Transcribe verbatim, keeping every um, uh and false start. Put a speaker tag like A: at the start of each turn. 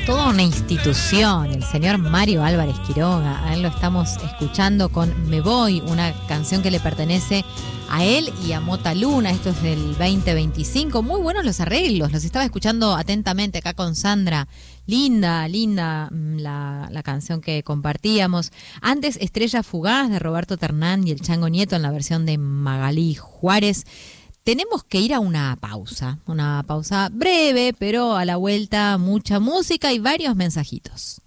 A: Toda una institución, el señor Mario Álvarez Quiroga. A él lo estamos escuchando con Me Voy, una canción que le pertenece a él y a Mota Luna. Esto es del veinte veinticinco. Muy buenos los arreglos, los estaba escuchando atentamente acá con Sandra. Linda, linda la, la canción que compartíamos. Antes, Estrella Fugaz de Roberto Ternán y el Chango Nieto en la versión de Magalí Juárez. Tenemos que ir a una pausa, una pausa breve, pero a la vuelta mucha música y varios mensajitos.